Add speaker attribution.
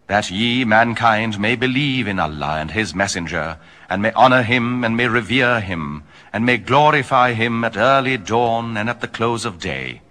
Speaker 1: that ye, mankind, may believe in Allah and his messenger, and may honor him, and may revere him, and may glorify him at early dawn and at the close of day,